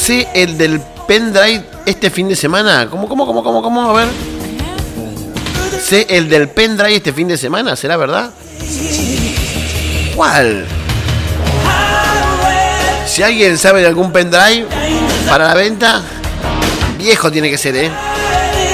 sé el del pendrive este fin de semana. ¿Cómo? A ver. Sé el del pendrive este fin de semana, ¿será verdad? ¿Cuál? Si alguien sabe de algún pendrive para la venta, viejo tiene que ser, ¿eh?